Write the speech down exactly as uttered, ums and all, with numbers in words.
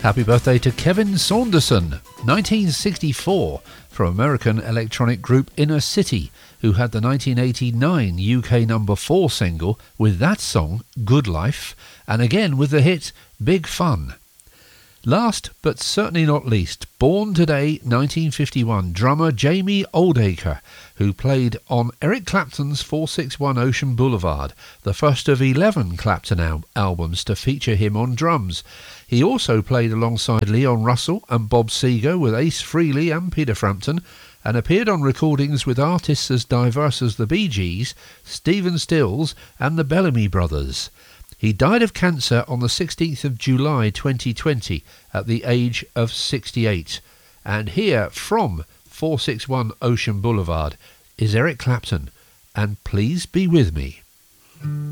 Happy birthday to Kevin Saunderson, nineteen sixty-four, from American electronic group Inner City, who had the nineteen eighty-nine U K number four single with that song, Good Life, and again with the hit Big Fun. Last, but certainly not least, born today, nineteen fifty-one, drummer Jamie Oldacre, who played on Eric Clapton's four sixty-one Ocean Boulevard, the first of eleven Clapton al- albums to feature him on drums. He also played alongside Leon Russell and Bob Seger with Ace Frehley and Peter Frampton, and appeared on recordings with artists as diverse as the Bee Gees, Stephen Stills and the Bellamy Brothers. He died of cancer on the sixteenth of July twenty twenty at the age of sixty-eight. And here from four sixty-one Ocean Boulevard is Eric Clapton, and Please Be With Me.